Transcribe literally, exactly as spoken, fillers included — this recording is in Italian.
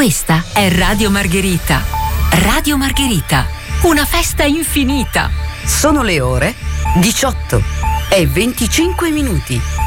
Questa è Radio Margherita. Radio Margherita, una festa infinita. Sono le ore diciotto e venticinque minuti.